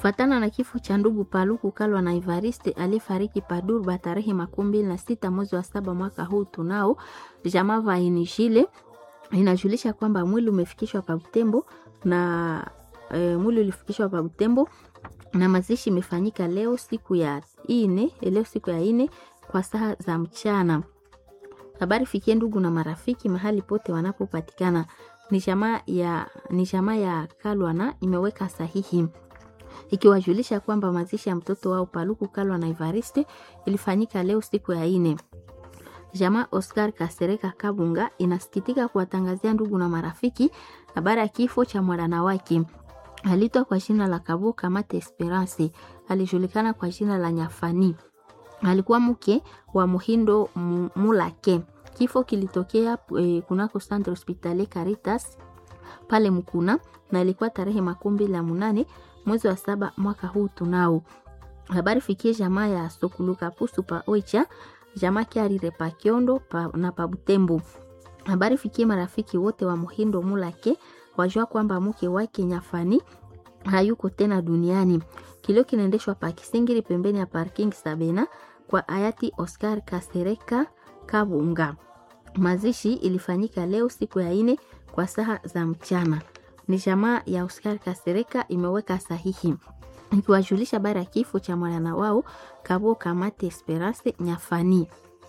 Kufatana na kifo cha ndugu Paluku Kalwa na Evariste aliyefariki Padurba tarehe 26 mwezi wa 7 mwaka huu tunao, jamaa va Injile inajulisha kwamba mwili umefikishwa pa Butembo na mwili ulifikishwa pa Butembo na mazishi imefanyika leo siku ya ine kwa saa za mchana. Habari fikie ndugu na marafiki mahali pote wanapopatikana. Ni jamaa ya Kalwana imeweka sahihi ikiwajulisha kwamba mazishi ya mtoto wao Paluku Kalwa na Evariste ilifanyika leo siku ya ine. Jamaa Oscar Kasereka Kabunga inasikitika kuwatangazia ndugu na marafiki habari ya kifo cha mwana wake. Alitwa kwa jina la Kabuka Mate Esperance, alijulikana kwa jina la Nyafani. Alikuwa mke wa Muhindo Mulake. Kifo kilitokea kunako Centre Hospitalier Caritas pale Mkuna na ilikuwa tarehe 28 mwezi wa 7 mwaka huu tunao. Habari fikie jamaa ya Sokuluka Pusu pa Oicha, jamaa Kiarire pa Kiondo na pa Butembo. Habari fikie marafiki wote wa Muhindo Mulake wajua kwamba mke wake Nyafani hayuko tena duniani. Kilio kinaendeshwa pa Kisingiri pembeni ya parking Sabena kwa hayati Oscar Kasereka Kabunga. Mazishi ilifanyika leo siku ya ine kwa saa za mchana. Ni jamaa ya Oscar Kasereka imeweka sahihi ikiwajulisha habari ya kifo cha mwana wao Kabuka Mate Esperance Nyafani.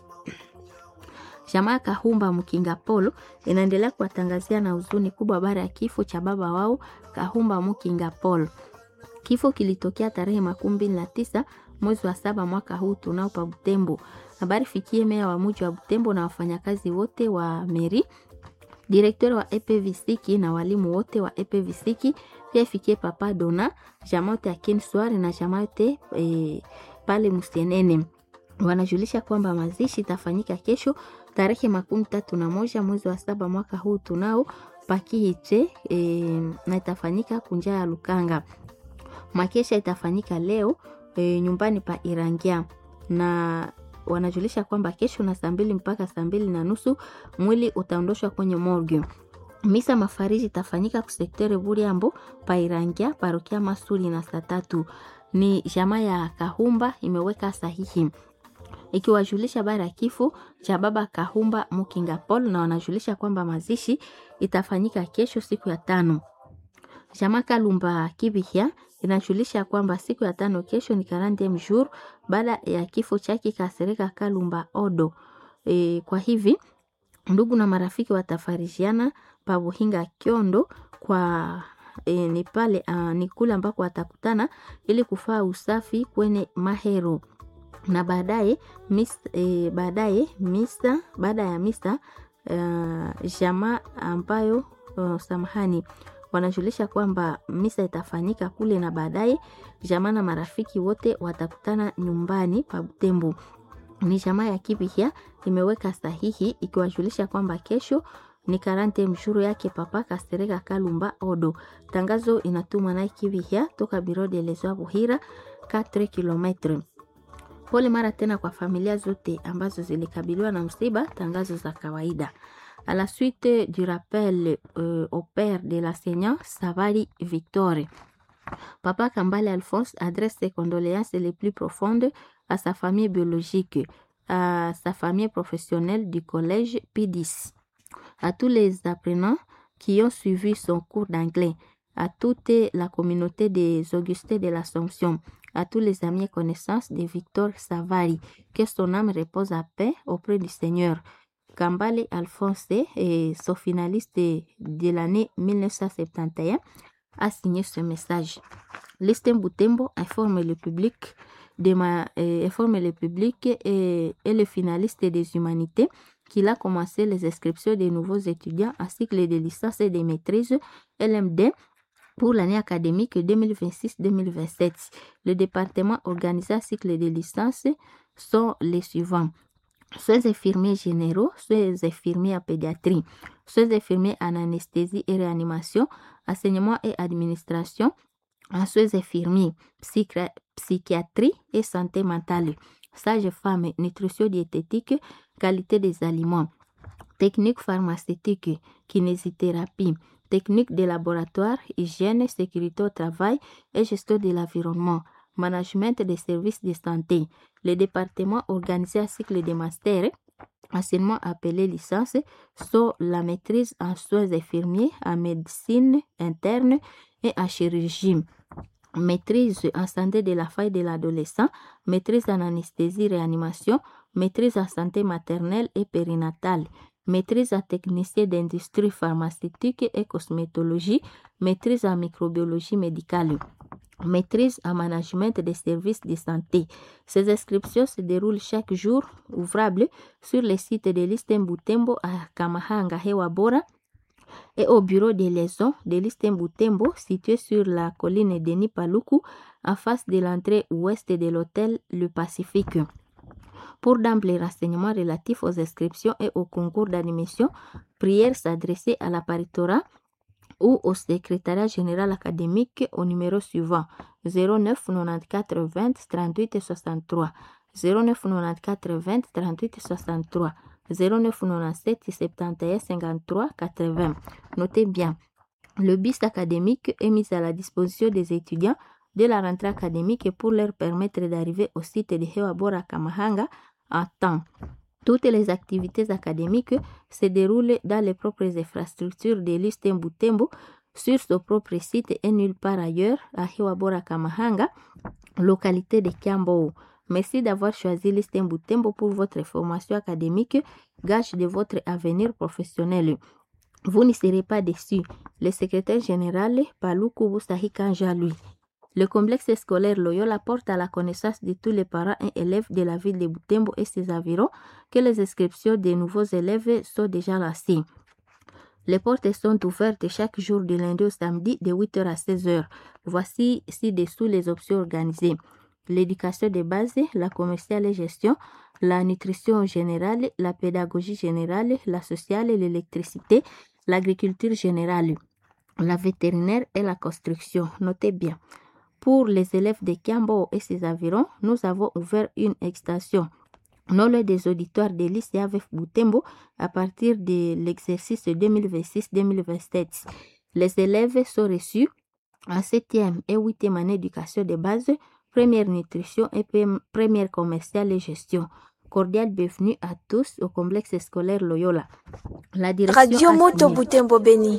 Jamaa Kahumba Mukinga Polo inaendelea kuwatangazia na huzuni kubwa habari ya kifo cha baba wao Kahumba Mukinga Polo. Kifo kilitokea tarehe 29 mwezi wa 7 mwaka huu tunao pa Butembo. Habari fikie meya wa mji wa Butembo na wafanyakazi wote wa meri, direktori wa EPVC na walimu wote wa EPVC, pia fikie papa Dona, jamaa yote ya Kinswari na jamaa yote pale Musenene. Wanajulisha kwamba mazishi itafanyika kesho tarehe 31 mwezi wa 7 mwaka huu tunao Pakihiche na itafanyika kunja ya Lukanga. Makesha itafanyika leo nyumbani pa Irangia na wanajulisha kwamba kesho na 2 mpaka 2:30 mwili utaondoshwa kwenye morgue. Misa mafariji itafanyika kusektere Buriambo pa Irangia parokia Masuri na saa 3. Ni jamaa ya Kahumba imeweka sahihi ikiwajulisha habari ya kifo cha baba Kahumba Mukinga Paul na wanajulisha kwamba mazishi itafanyika kesho siku ya 5. Jamaa Kalumba Kibihia inajulisha kwamba siku ya 5 kesho ni 40 jour baada ya kifo chake Kasereka Kalumba Odo. Kwa hivi ndugu na marafiki watafarijiana pa Buhinga Kiondo kwa ni pale ni kule ambako watakutana ili kufaa usafi kwenye Mahero. Na baada ya misa jamaa ambayo wanajulisha kwamba misa itafanyika kule na baadaye jamaa na marafiki wote watakutana nyumbani pa Butembo. Ni jamaa ya Kibihia imeweka sahihi ikiwajulisha kwamba kesho ni 40 mshuru yake papa Kasereka Kalumba Odo. Tangazo inatumwa na Kibihia toka Biro de Lesoa Buhira 4 km. Pole mara tena kwa familia zote ambazo zilikabiliwa na msiba. Tangazo za kawaida. À la suite du rappel au père de l'enseignant Savary Victor, Papa Kambale Alphonse adresse ses condoléances les plus profondes à sa famille biologique, à sa famille professionnelle du collège P10, à tous les apprenants qui ont suivi son cours d'anglais, à toute la communauté des Augustins de l'Assomption, à tous les amis et connaissances de Victor Savary. Que son âme repose à paix auprès du Seigneur. Kambale Alphonse, son finaliste de l'année 1971, a signé ce message. L'Estem Butembo informe le public et le finaliste des humanités qu'il a commencé les inscriptions des nouveaux étudiants à cycle de licence et de maîtrise LMD pour l'année académique 2026-2027. Le département organisé à cycle de licence sont les suivants: soins infirmiers généraux, soins infirmiers en pédiatrie, soins infirmiers en anesthésie et réanimation, enseignement et administration, en soins infirmiers, psychiatrie et santé mentale, sage-femme, nutrition diététique, qualité des aliments, technique pharmaceutique, kinésithérapie, technique de laboratoire, hygiène, sécurité au travail et gestion de l'environnement, management des services de santé. Le département organisé un cycle de master, anciennement appelé licence, sont la maîtrise en soins infirmiers, en médecine interne et en chirurgie, maîtrise en santé de la femme et de l'adolescent, maîtrise en anesthésie-réanimation, maîtrise en santé maternelle et périnatale, maîtrise en technicien d'industrie pharmaceutique et cosmétologie, maîtrise en microbiologie médicale, maîtrise en management des services de santé. Ces inscriptions se déroulent chaque jour ouvrable sur le site de l'Istembutembo à Kamahanga Hewa Bora et au bureau de liaison de l'Istembutembo situé sur la colline de Nipaluku en face de l'entrée ouest de l'hôtel Le Pacifique. Pour d'amples renseignements relatifs aux inscriptions et au concours d'admission, prière s'adresser à la paritorat ou au secrétariat général académique au numéro suivant 09 94 20 38 63, 09 94 20 38 63, 09 97 71 53 80. Notez bien, le bus académique est mis à la disposition des étudiants de la rentrée académique pour leur permettre d'arriver au site de Hewa Bora Kamahanga en temps. Toutes les activités académiques se déroulent dans les propres infrastructures de l'Istembutembo sur son propre site et nulle part ailleurs à Hewa Bora Kamahanga, localité de Kiambo. Merci d'avoir choisi l'Istembutembo pour votre formation académique, gage de votre avenir professionnel. Vous n'y serez pas déçus. Le secrétaire général, Paluku Busahi Kanjalui. Le complexe scolaire Loyola porte à la connaissance de tous les parents et élèves de la ville de Butembo et ses environs que les inscriptions des nouveaux élèves sont déjà lancées. Les portes sont ouvertes chaque jour du lundi au samedi de 8h à 16h. Voici ci-dessous les options organisées. L'éducation de base, la commerciale et gestion, la nutrition générale, la pédagogie générale, la sociale et l'électricité, l'agriculture générale, la vétérinaire et la construction. Notez bien. Pour les élèves de Kiambo et ses environs, nous avons ouvert une extension non loin des auditoires de l'ICAVF Butembo à partir de l'exercice 2026-2027. Les élèves sont reçus en 7e et 8e année d'éducation de base, première nutrition et première commerciale et gestion. Cordial bienvenue à tous au complexe scolaire Loyola. La direction Radio Moto Butembo Beni.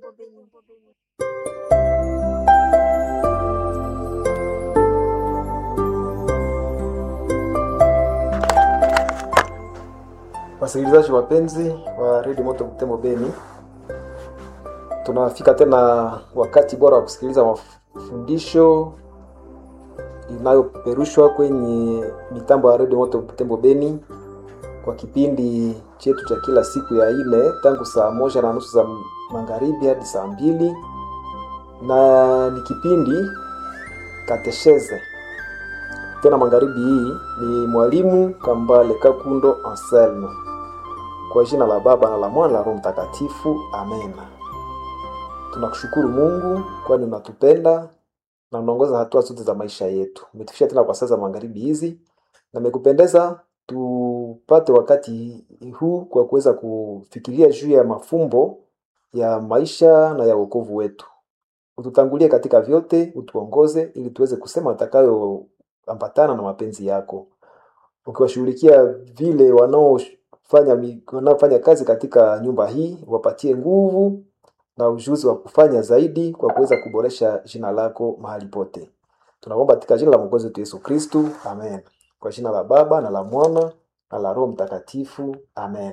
Wasikilizaji wapenzi wa Radio Moto Butembo Beni, tunafika tena wakati bora wa kusikiliza mafundisho inayoperushwa kwenye mitambo ya Radio Moto Butembo Beni kwa kipindi chetu cha kila siku ya 4 tangu saa 1:30 za magharibi hadi saa 2, na ni kipindi katesheze. Tena magharibi hii ni mwalimu Kambale Kakundo Anselme. Kwa jina la Baba na la Mwana na Roho Mtakatifu, amen. Tunakushukuru Mungu kwani unatupenda na unaongoza hatua zote za maisha yetu. Umetufikisha tena kwa sasa magharibi hizi na umekupendeza tupate wakati huu kwa kuweza kufikiria juu ya mafumbo ya maisha na ya wokovu wetu. Ututangulie katika vyote, utuongoze ili tuweze kusema atakayo ambatana na mapenzi yako. Ukiwashughulikia vile wanaofanya kazi katika nyumba hii, wapatie nguvu na ujuzi wa kufanya zaidi kwa kuweza kuboresha jina lako mahali pote. Tunaomba katika jina la Mwokozi wetu Yesu Kristo. Amen. Kwa jina la Baba na la Mwana na la Roho Mtakatifu. Amen.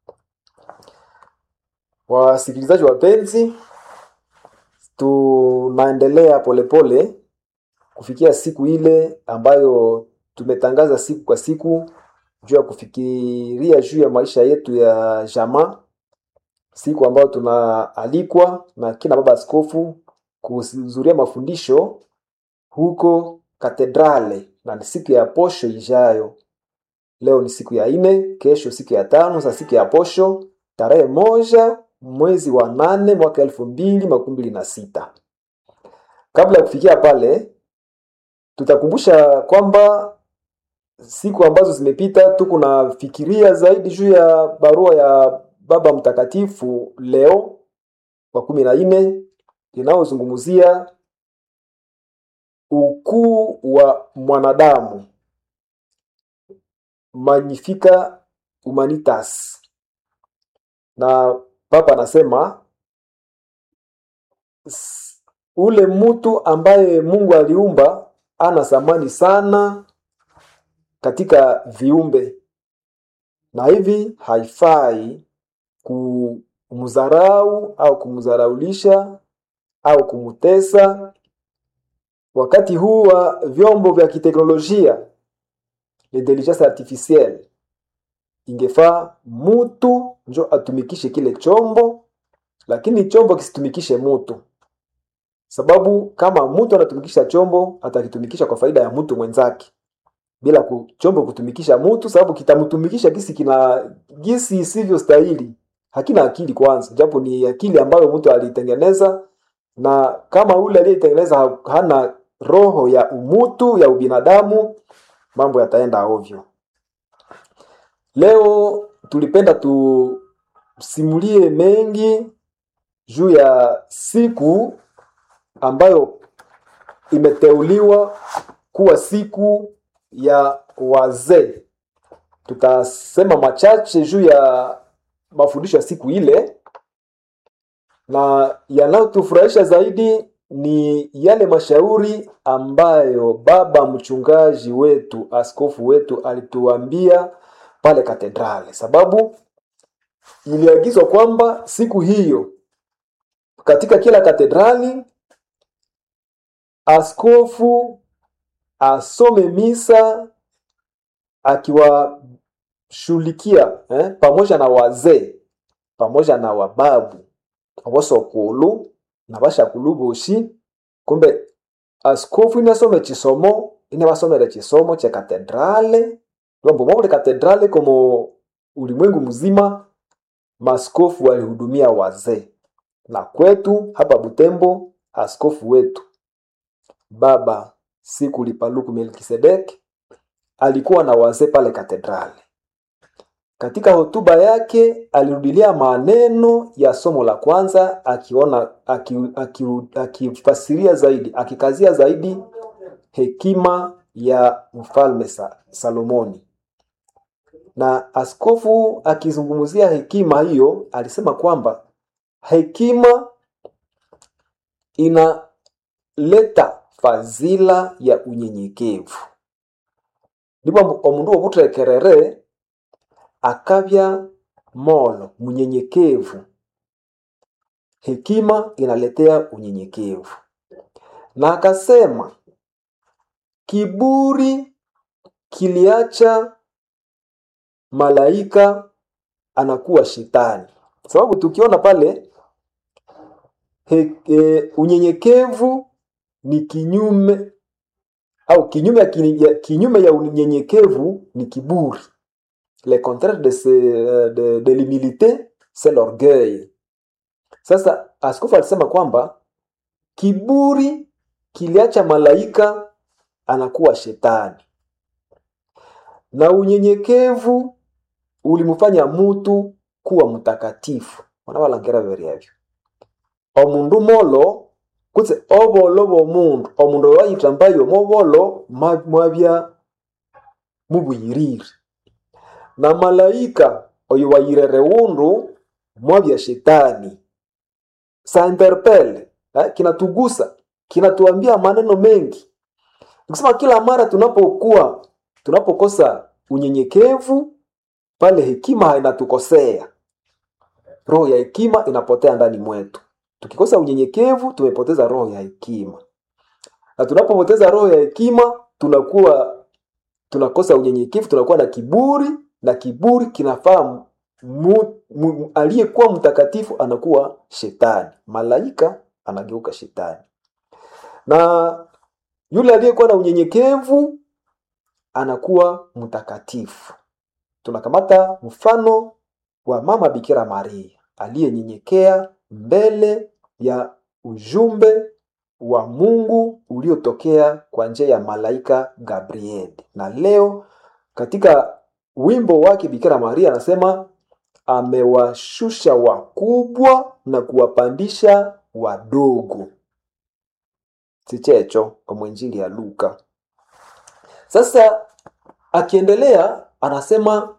Wasikilizaji wapenzi, tunaendelea polepole kufikia siku ile ambayo tumetangaza siku kwa siku juu ya kufikiria juu ya maisha yetu ya jamaa, siku ambayo tunaalikwa na kina baba askofu kuhudhuria mafundisho huko katedrale, na ni siku ya posho ijayo. Leo ni siku ya 4, kesho siku ya 5, sasa siku ya posho tarehe 1 mwezi wa 8 mwaka 2026. Kabla ya kufikia pale, tutakumbusha kwamba siku ambazo zimepita tuko na fikiria zaidi juu ya barua ya Baba Mtakatifu Leo wa 14 inaozungumzia ukuu wa mwanadamu, Magnificat Humanitas. Na Papa anasema ule mtu ambaye Mungu aliumba ana thamani sana katika viumbe, na hivi haifai kumdharau au kumdharaulisha au kumutesa. Wakati huu wa vyombo vya kiteknolojia, intelligence artificielle, ingefaa mtu njo atumikishe kile chombo, lakini chombo kisitumikishe mtu. Sababu kama mtu anatumikisha chombo, atakitumikisha kwa faida ya mtu mwenzake, bila chombo kutumikisha mtu, sababu kitamtumikisha gisi isivyo stahili. Hakina akili kwanza, japo ni akili ambayo mtu alitengeneza, na kama ule aliyetengeneza hana roho ya umutu, ya ubinadamu, mambo yataenda ovyo. Leo tulipenda tusimulie mengi juu ya siku ambayo imeteuliwa kuwa siku ya wazee. Tutasema machache juu ya mafundisho ya siku ile, na yanayotufurahisha zaidi ni yale mashauri ambayo baba mchungaji wetu, askofu wetu alituambia pale katedrali. Sababu iliagizwa kwamba siku hiyo katika kila katedrali askofu asome misa akiwashughulikia pamoja na wazee, pamoja na wababu abosokulu na bashakulu boshi. Kumbe askofu inasome chisomo, inabasomera chisomo cha katedrale. Mambo mambo katedrale como ulimwengu mzima, maskofu walihudumia wazee. Na kwetu hapa Butembo, askofu wetu Baba Sikuli Paluku Melkisedek alikuwa na wazee pale katedrale. Katika hotuba yake alirudilia maneno ya somo la kwanza, akifasiria zaidi, akikazia zaidi hekima ya mfalme Salomoni. Na askofu akizungumzia hekima hiyo alisema kwamba hekima inaleta fazila ya unyenyekevu. Ndipo omundu obutekerere akabya molo munyenyekevu. Hekima inaletea unyenyekevu. Na akasema kiburi kiliacha malaika, anakuwa shetani. Sababu tukiona pale unyenyekevu ni kinyume, au kinyume ya unyenyekevu ni kiburi. Le contraire de l'humilité, c'est l'orgueil. Sasa askofu alisema kwamba kiburi kiliacha malaika, anakuwa shetani. Na unyenyekevu ulimfanya mtu kuwa mtakatifu. Wanabalangera beryavyo. Omundu molo kutse obolo bomundu, omundu wayitambayo mobolo mwabya mubuyiriri. Na malaika oyo wayirere wundu mwabya shetani. Sa interpelle, kinatugusa, kinatuambia maneno mengi. Nikisema kila mara tunapokosa unyenyekevu, pale hekima inatukosea. Roho ya hekima inapotea ndani mwetu. Tukikosa unyenyekevu, tumepoteza roho ya hekima. Na tunapopoteza roho ya hekima, tunakosa unyenyekevu, tunakuwa na kiburi, na kiburi kinafaa aliyekuwa mtakatifu anakuwa shetani. Malaika anageuka shetani. Na yule aliyekuwa na unyenyekevu anakuwa mtakatifu. Tunakamata mfano wa mama Bikira Maria aliyenyenyekea mbele ya ujumbe wa Mungu uliotokea kwa njia ya malaika Gabriel. Na leo katika wimbo wake Bikira Maria anasema amewashusha wakubwa na kuwapandisha wadogo. Sichecho kwa Injili ya Luka. Sasa akiendelea anasema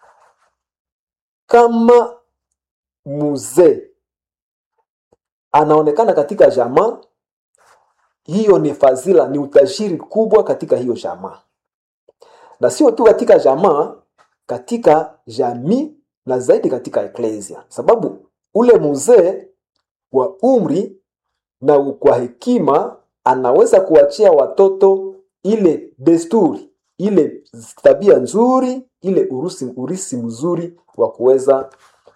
kama mzee anaonekana katika jamaa, hiyo ni fadhila, ni utajiri kubwa katika hiyo jamaa. Na sio tu katika jamaa, katika jamii na zaidi katika eklesia. Sababu ule mzee wa umri na kwa hekima anaweza kuachia watoto ile desturi, ile tabia nzuri, ile urisi mzuri wa kuweza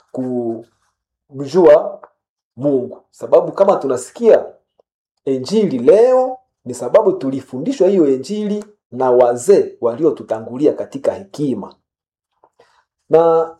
kumjua Mungu. Sababu kama tunasikia Injili leo ni sababu tulifundishwa hiyo Injili na wazee waliotutangulia katika hekima. Na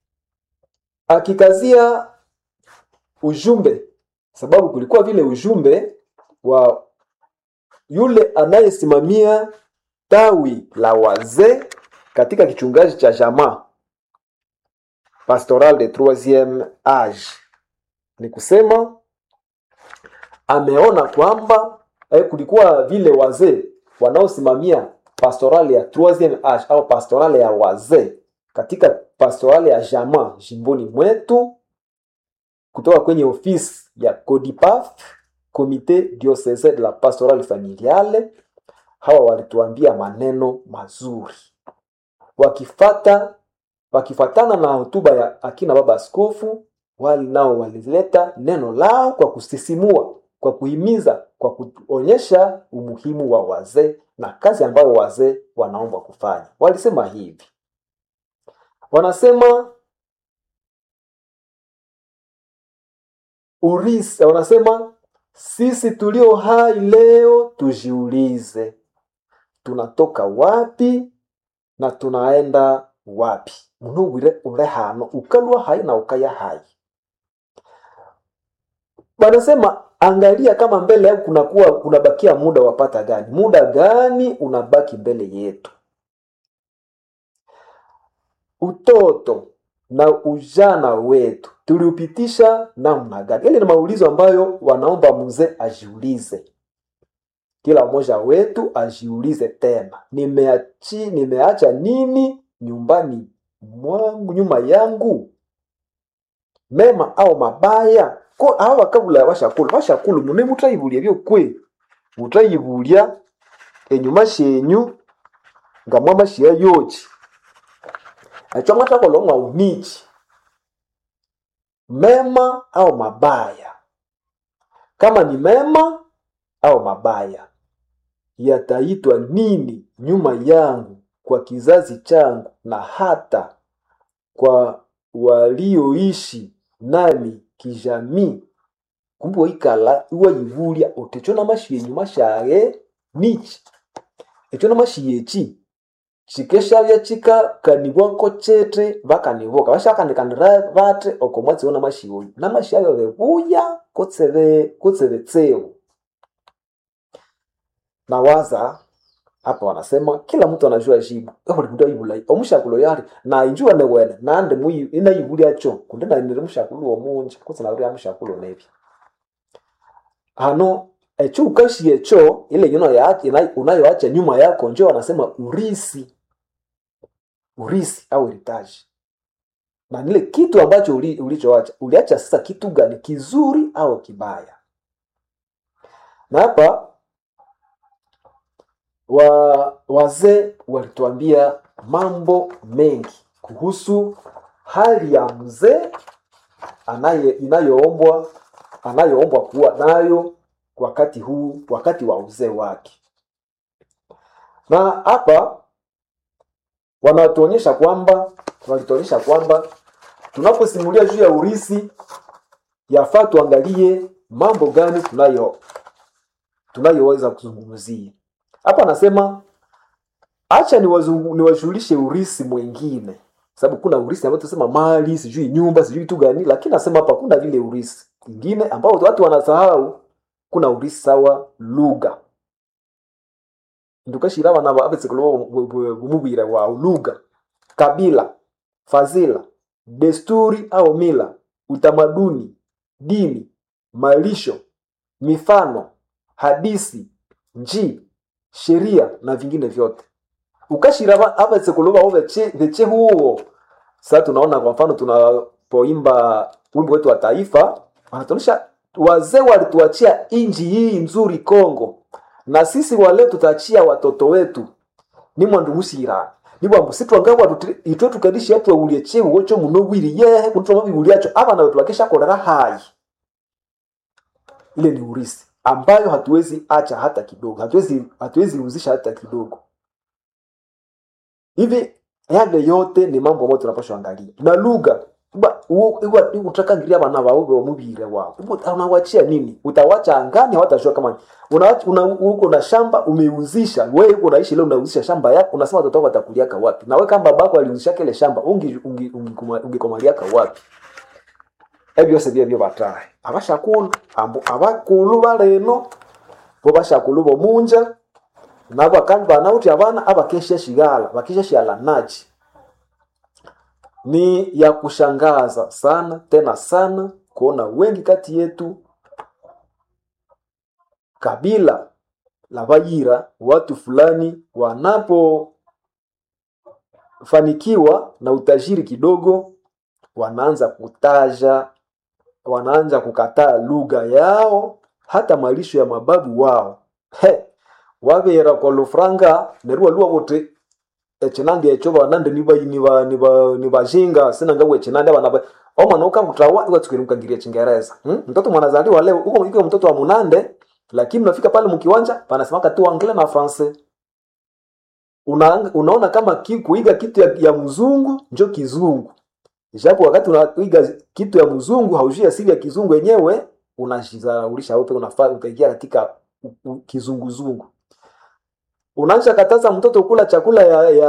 akikazia ujumbe, sababu kulikuwa vile ujumbe wa yule anayesimamia tawi la wazee katika kichungaji cha jamaa, pastoral de 3e age. Ni kusema ameona kwamba kulikuwa vile wazee wanaosimamia pastoral ya 3e age au pastoral ya wazee katika pastoral ya jamaa jimboni mwetu, kutoka kwenye ofisi ya CODIPAF, Comité Diocésain de la Pastorale Familiale. Hawa walituambia maneno mazuri, wakifatana na hotuba ya akina baba askofu, wali nao walileta neno lao kwa kusisimua, kwa kuhimiza, kwa kuonyesha umuhimu wa wazee na kazi ambayo wazee wanaomba kufanya. Walisema hivi, wanasema sisi tulio hai leo tujiulize, tunatoka wapi na tunaenda wapi? Munubire ule hano ukalwa hai na ukaya hai. Wanasema angalia kama mbele yako kunabakia muda wapata gani? Muda gani unabaki mbele yetu? Utoto na ujana wetu tuliupitisha namna gani? Ile ni maulizo ambayo wanaomba mzee ajiulize. Kila mmoja wetu ajiulize tena. Nimeacha nini nyumbani mwangu, nyuma yangu? Mema au mabaya? Ko hawa kabula bashakulu mune mutayibulia byo kwe. Mutayibulia enyuma shenyu ngamwa mashiya yochi. Achomata kolonga unichi. Mema au mabaya? Kama ni mema au mabaya, yataitwa nini nyuma yangu, kwa kizazi changu na hata kwa walioishi nami kijamii? Kumbu ikala uwa yivulia otechona mashiye nyuma shaye nichi. Echona mashiye chi chikesha ya chika kanibwako chete bakaniboka bashaka ndikandira bate okomwatsi wona mashiyo na mashiyo bebuya kotsebe tseo. Na waza hapa wanasema kila mtu anajua jibu. Bali ndio yibulai omushakulo yari na injua ne wena nande muyi ina yibulia cho kundena ndire mushakulo omunje kotsana uri amushakulo nebi. Hano echo ukashi echo ile yuno yake unayoacha nyuma yako ndio wanasema urisi au heritage. Na nile kitu ambacho ulichoacha, uliacha sasa kitu gani, kizuri au kibaya? Na hapa wazee walituambia mambo mengi kuhusu hali ya mzee anayoombwa kuwa nayo wakati huu, wakati wa uzee wake. Na hapa walituonyesha kwamba tunaposimulia juu ya urisi, yafaa tuangalie mambo gani tunayoweza kuzungumzia. Hapa anasema acha niwajulishe urisi mwingine. Sababu kuna urisi ambao tunasema mali, sijui nyumba, sijui vitu gani, lakini nasema hapa kuna vile urisi mwingine ambao watu wanasahau. Kuna urisi sawa lugha. Ndukashira bana abetsekolo bumubira wa lugha, kabila, fazila, desturi au mila, utamaduni, dini, malisho, mifano, hadisi, sheria na vingine vyote. Ukashira aba sekuluba ove che huo. Sasa tunaona kwa mfano tunapoimba wimbo wetu wa taifa, wanatuonyesha wazee walituachia inji hii nzuri Kongo. Na sisi wale tutaachia watoto wetu. Ni mwandumushira. Ni bambu sitwangabwa itwe tukadishi yatwe uliye wocho munobwiri ye kunitwa mabibuliacho abana wetu bakesha kolera hai. Ile ni urisi ambayo hatuwezi acha hata kidogo. Hatuwezi uzisha hata kidogo. Hivi yale yote ni mambo ambayo tunapaswa angalia. Na lugha, utaka ngiria bana bawe wa mubire wao. Unawachia nini? Utawacha angani hawatajua kama uko na shamba umeuzisha. Wewe uko naishi leo unauzisha shamba yako, unasema watoto wako watakuliaka wapi? Na wewe kama babako aliuzisha kile shamba, ungekomaliaka wapi? Ebyo se byo bataye. Abashakulu abakulu baleno bo bashakulu bo munja nabo kandi banauti abana abakesha shigala bakesha shala nachi. Ni ya kushangaza sana tena sana kuona wengi kati yetu kabila la Bayira, watu fulani wanapo fanikiwa na utajiri kidogo, wanaanza kutaja, wanaanza kukataa lugha yao, hata malisho ya mababu wao. Wabera kwa lufranga nerua lua wote echenange echoba nande niba jinga sina ngawe echenande bana oma noka kutawa iwa tukiruka ngiria Kiingereza. Mtoto mwanazaliwa leo uko mkiwa mtoto wa munande, lakini unafika pale mkiwanja panasemaka tu anglais na français. Unaona kama kuiga kitu ya mzungu ndio kizungu. Japo wakati unaiga kitu ya mzungu haujui asili ya kizungu yenyewe, unajizaraulisha wote, unafaa utaingia katika kizunguzungu. Unaanza kataza mtoto kula chakula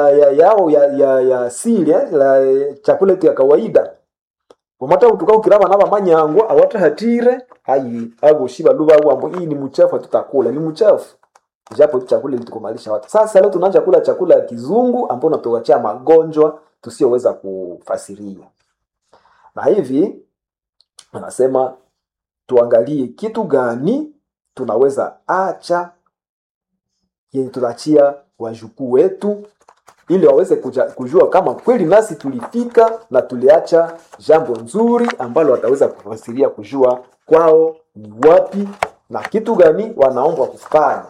ya asili, chakula ya kawaida. Umata utukao kiraba naba manyango awata hatire hayi abo shiba luba wambo hii ni mchafu tutakula ni mchafu. Japo chakula litukomalisha watu. Sasa leo tunaanza kula chakula ya kizungu ambao unatokachia magonjwa tusiyoweza kufasiria. Na hivi anasema tuangalie kitu gani tunaweza acha yenye tunaachia wajukuu wetu ili waweze kujua kama kweli nasi tulifika na tuliacha jambo nzuri ambalo wataweza kufasiria kujua kwao ni wapi na kitu gani wanaombwa kufanya.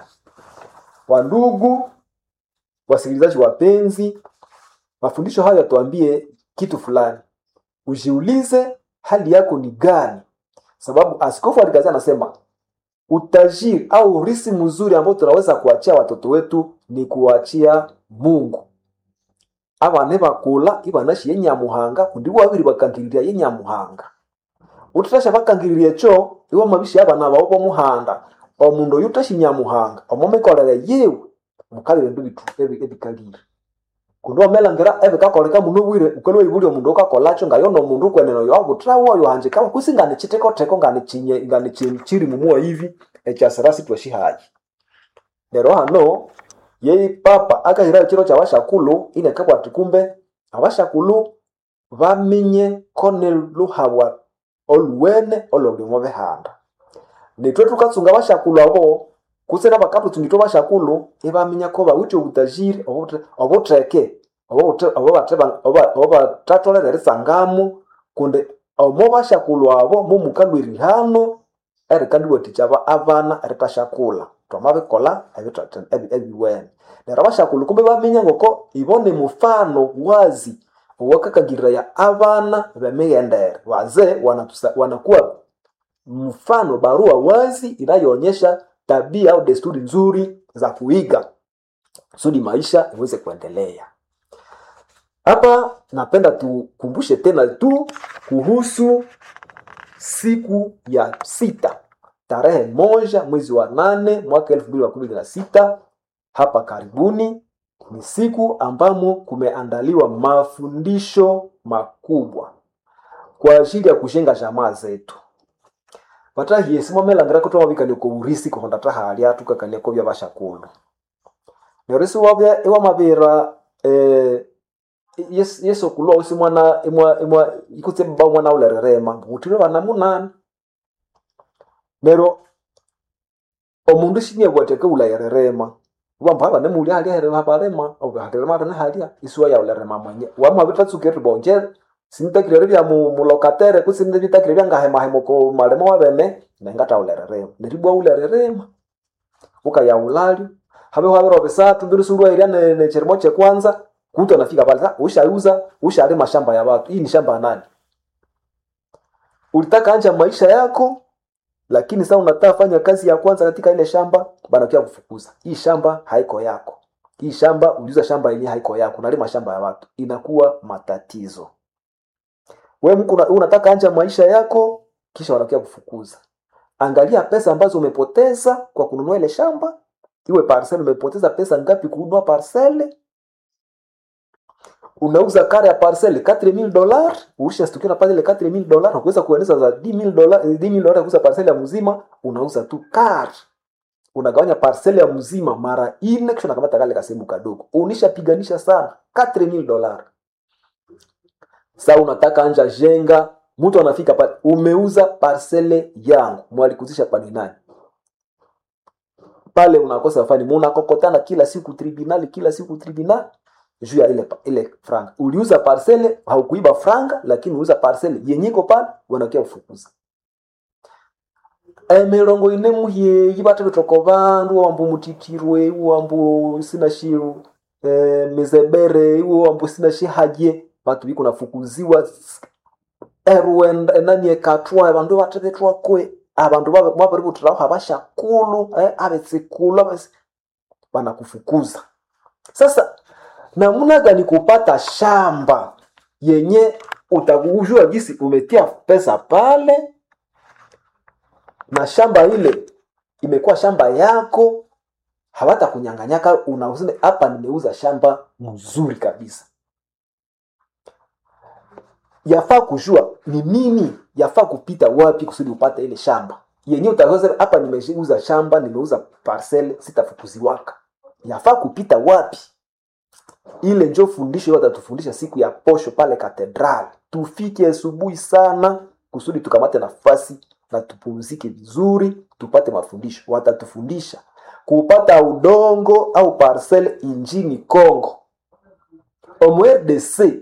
Wandugu wasikilizaji wapenzi, mafundisho haya tuambie kitu fulani. Ujiulize hali yako ni gani? Sababu askofu alikazia anasema utajiri au urisi mzuri ambao tunaweza kuachia watoto wetu ni kuachia Mungu. Abane bakula ibanashi yenyamuhanga kundi wabiri bakangirira yenyamuhanga. Utasha bakangirira cyo iwa mabishi abana babo muhanda. Omundo yutashi nyamuhanga. Omomekolere yewe mukabire ndu bitu ebikalira. Kundo amelangera ebikakoleka muno bwire ukolwe ibuli omundo okakolacho ngayono mundu kweneno yo abutrawo yo hanje kama kusingane chiteko teko ngane chinye ngane chiri mumua hivi ekyasarasi twashihaji. Lero hano yeye papa akahira kiro cha bashakulu ine kabwa tukumbe abashakulu bamenye konelu hawa olwene ololimo behanda. Nitwe tukatsunga bashakulu abo kusera bakapu tungito bashakulu ebamenya ko bawuce ubutajiri obotreke obatatolela risangamu kunde omo bashakulu abo mu mukalwiri hano kandi botichaba abana aritashakula twamabikola ebiwene nera bashakulu kumbe bamenya ngoko ibone mufano wazi wakakagira ya abana bemegendere waze wanakuwa mfano barua wazi inayoonyesha tabia au desturi nzuri za kuiga kusudi maisha iweze kuendelea. Hapa napenda tukumbushe tena tu kuhusu siku ya 6 tarehe 1 mwezi wa 8 mwaka 2016 hapa karibuni. Ni siku ambamo kumeandaliwa mafundisho makubwa kwa ajili ya kujenga jamaa zetu. Watahi yesimo melangira kutoa wabikali ko urisi ko ndata hali atukakalia ko byabashakulu. Nerisi wabya ewa mabera yeso kulo usi mwana imwa ikutse baba mwana ulererema utire bana munani nero omundu shinie gwateke ulayererema wamba bana muli hali herema barema obaherema bana hali isuwa ya ulerema mwenye wamwa bitatsuke bonje sintakire bya mu lokatere kusinde bitakire bya ngahema hemo ko malema wabene nengata ulererema neribwa ulererema ukaya ulali habe habero besatu ndirusurwa ira ne chermoche kwanza kuto anafika pale sasa ushauza mashamba ya watu. Hii ni shamba ya nani? Ulitaka anja maisha yako lakini sasa unataka fanya kazi ya kwanza katika ile shamba bana kia kufukuza. Hii shamba haiko yako. Hii shamba uliuza shamba yenyewe haiko yako. Unalima shamba ya watu. Inakuwa matatizo. Wewe mko unataka anja maisha yako kisha wanakia kufukuza. Angalia pesa ambazo umepoteza kwa kununua ile shamba. Iwe parcel umepoteza pesa ngapi kununua parcel? Unauza kare ya parcel $4,000, ulishastukia pale ile $4,000 unaweza kueneza za $10,000 kuuza parcel ya mzima, unauza tu kare. Unagawanya parcel ya mzima mara 4 kisha unakamata kale kasehemu kadogo. Unishapiganisha sana $4,000. Sasa unataka anja jenga, mtu anafika pale umeuza parcel yangu, mwalikuzisha pani nani? Pale unakosa fani, mnakokotana kila siku tribunal juu ya ile franga. Uliuza parcele, haukuiba franga, lakini uliuza parcele yenyiko pale wanakia kufukuza. Emerongo ine muhye yibate bitoko bandu wambu mutitirwe wambu sinashiru mezebere wambu sinashi watu biko nafukuziwa erwenda nani ekatwa bandu batebetwa kwe abantu baba butira habasha kulu abetsikulu bana kufukuza. Sasa namuna gani kupata shamba yenye utakujua jinsi umetia pesa pale na shamba ile imekuwa shamba yako, hawata kunyanganyaka, unauza hapa nimeuza shamba mzuri kabisa. Yafaa kujua ni nini, yafaa kupita wapi kusudi upate ile shamba. Yenye utaweza hapa nimeuza shamba, nimeuza parcel, sitafukuziwaka. Yafaa kupita wapi? Ile njo fundisho watatufundisha siku ya posho pale katedral. Tufike asubuhi sana kusudi tukamate nafasi na tupumzike vizuri, tupate mafundisho. Watatufundisha kupata udongo au parcel injini Kongo. OMRDC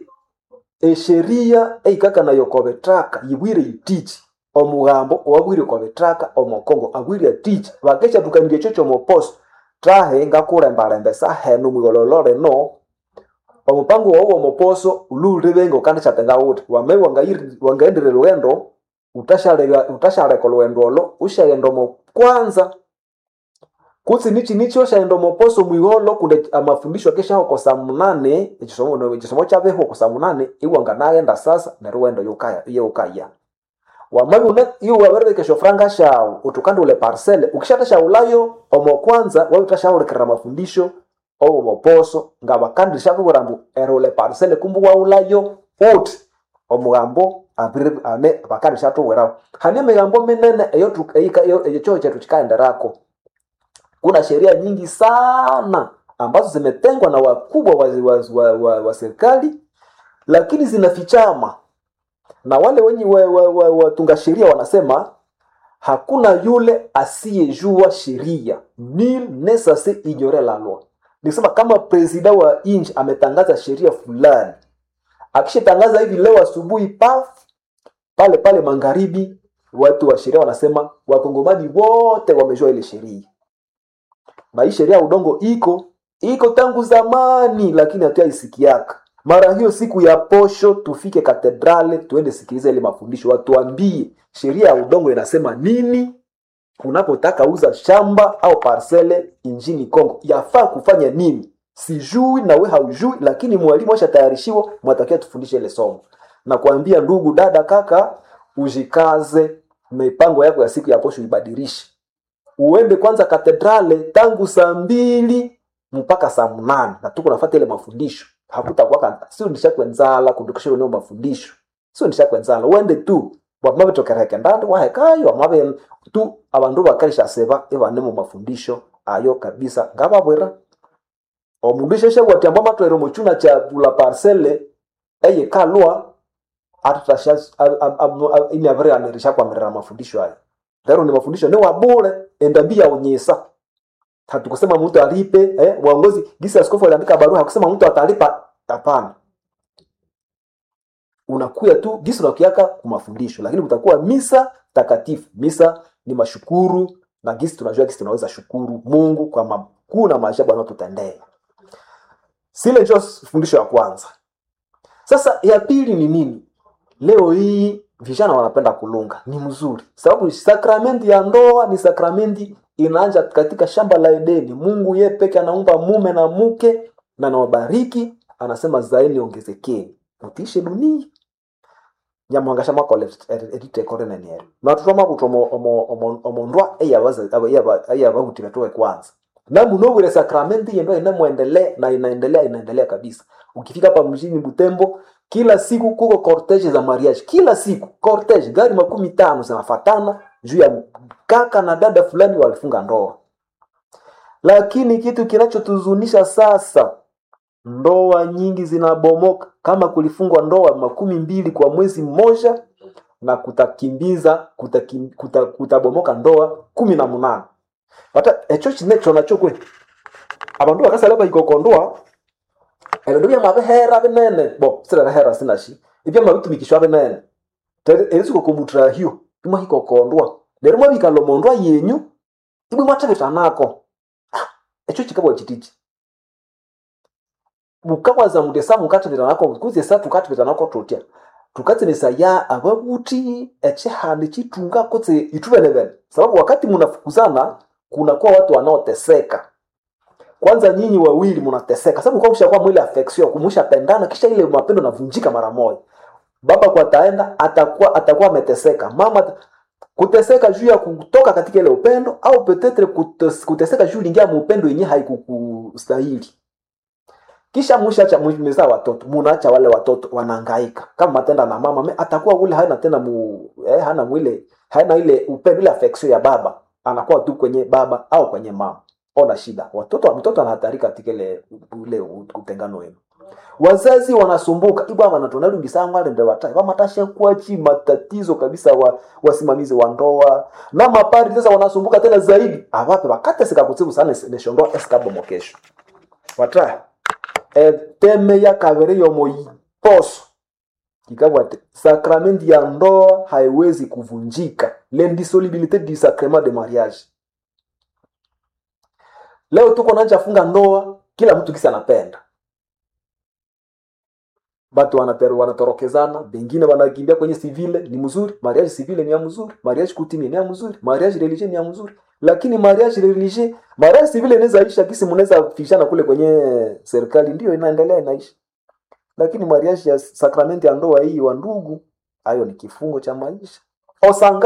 sheria ikaka na yokobetraka yibwire itichi omugambo wabwire kobetraka omokongo abwire atichi bakesha tukandie chocho moposo trahe ngakura mbarembesa henu mwigololore no omupango wawo moposo uluribengo kandi chatenga uti wamewa wangaendere lwendo utashare ko lwendo lo ushagendo mo kwanza kutsi nichi oshaendo moposo mwigolo kunde amafundisho kesha ko saa 8 ikisomo chabeho ko saa 8 iwanga naenda sasa na rwendo yokaya wamabi una iyo wabereke kesho franga shao utukande ule parcel ukishatasha ulayo omo kwanza wao utashauri kira mafundisho au moposo ngabakandi shakurambu erole parcel kumbu wa ulayo ut omugambo abire ane bakandi shato werao hane megambo menene eyo tukayika eyo chocho tukikaenda rako. Kuna sheria nyingi sana ambazo zimetengwa na wakubwa wa serikali lakini zinafichama. Na wale wenye watunga sheria wanasema hakuna yule asiyejua sheria. Nul ne sait ignorer la loi. Nisema kama president wa inchi ametangaza sheria fulani, akishatangaza hivi leo asubuhi pale magharibi watu wa sheria wanasema wakongomani wote wamejua ile sheria. Na sheria udongo iko tangu zamani lakini hatuisikiaka. Mara hiyo siku ya posho tufike katedrale tuende sikiliza ile mafundisho watuambie sheria ya udongo inasema nini. Unapotaka uza shamba au parcele injini Kongo yafaa kufanya nini? Sijui na we haujui lakini mwalimu ashatayarishiwa mwatakia tufundishe ile somo. Na kuambia ndugu dada kaka ujikaze mipango yako ya siku ya posho ibadilishe. Uende kwanza katedrale tangu saa 2 mpaka saa 8 na tuko nafuata ile mafundisho. Hakutakuwa sio ndishakwenzala kundukisha ile mafundisho. Sio ndishakwenzala uende tu wamabe tokereke ndande wahekayo wamabe tu abandu bakarisha seba ebanemo mafundisho ayo kabisa ngababwera Omundisha shagwa tiamba matwero mochuna cha bula parcelle eye kalwa atutasha ini avere anirisha kwa mirira mafundisho haya. Lero ni mafundisho ni wabure endabia onyesa. Hatukusema mtu alipe uongozi gisa askofu aliandika barua hakusema mtu atalipa, hapana. Unakuya tu gisa unakiaka kwa mafundisho, lakini kutakuwa misa takatifu. Misa ni mashukuru na gisa tunajua gisa tunaweza shukuru Mungu kwa makuu na maajabu anayotutendea. Sile ndio fundisho ya kwanza. Sasa ya pili ni nini? Leo hii vijana wanapenda kulunga. Ni mzuri. Sababu sakramenti ya ndoa ni sakramenti inaanza katika shamba la Edeni. Mungu yeye peke anaumba mume na mke na anawabariki, anasema zaeni ongezekeni. Mtishe dunia. Nyamwangasha makole edite korene niero. Na tutoma kutomo omondwa eya bagutimetoe kwanza. Na munobure sakramenti yendo inaendelea kabisa. Ukifika hapa mjini Butembo kila siku kuko cortege za mariage, kila siku cortege gari 15 zinafuatana juu ya kaka na dada fulani walifunga ndoa. Lakini kitu kinachotuzunisha sasa, ndoa nyingi zinabomoka. Kama kulifungwa ndoa 12 kwa mwezi mmoja na kutabomoka ndoa 18. Bata echo chinecho nachokwe abantu bakasalaba ikokondoa ndio mabehera benene bo sira hera sinashi ibyo mabitumikishwa benene ezuko kumutra hiyo tuma hikokondwa lero mabikalo mondwa yenyu ibwe matebeta nako echo chikabo chititi mukawaza mudesa mukatebeta nako kuze sa tukatebeta nako totia tukatsemesa ya ababuti echehandi chitunga kotse itubenebene sababu wakati munafukuzana kuna kwa watu wanaoteseka. Kwanza nyinyi wawili mnateseka sababu kwa mshakuwa mwili affection kumusha pendana kisha ile mapendo navunjika mara moja. Baba kwa taenda atakuwa ameteseka. Mama kuteseka juu ya kutoka katika ile upendo au petetre kuteseka juu lingia upendo yenyewe haikukustahili. Kisha mshacha mmezaa watoto, mnaacha wale watoto wanahangaika. Kama matenda na mama atakuwa ule hana tena hana mwile hana ile upendo ile affection ya baba. Anakuwa tu kwenye baba au kwenye mama. Ona shida. Mtoto anahatarika katika ile utengano wenu. Wazazi wanasumbuka. Ibwa wanatonali ngisangwa ndio watai. Wamatasha kuachi matatizo kabisa wasimamizi wa ndoa. Na mapari sasa wanasumbuka tena zaidi. Awape wakati sika kutsibu sana neshondoa eskabo mokesho. Watai. Teme ya kavere yo moi poso. Kikabwate sakramenti ya ndoa haiwezi kuvunjika. L'indissolubilité du sacrement de mariage. Leo tuko nanja funga ndoa, kila mtu kisa anapenda. Watu wanatorokezana, wengine wanakimbia kwenye civile, ni mzuri, mariage civile ni ya mzuri, mariage coutume ni ya mzuri, mariage religieux ni ya mzuri. Lakini mariage religieux, mariage civile inaweza isha kisi mnaweza fishana kule kwenye serikali ndio inaendelea inaisha. Lakini mariage ya sakramenti ya ndoa hii wa ndugu, hayo ni kifungo cha maisha. Osanga